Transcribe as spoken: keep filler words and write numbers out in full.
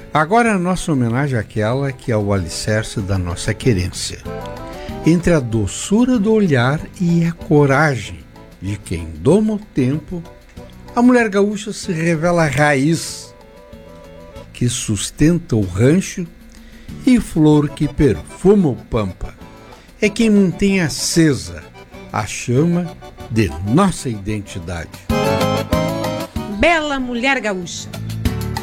Agora a nossa homenagem àquela que é o alicerce da nossa querência. Entre a doçura do olhar e a coragem de quem doma o tempo, a mulher gaúcha se revela a raiz que sustenta o rancho e flor que perfuma o pampa. É quem mantém acesa a chama de nossa identidade. Bela mulher gaúcha,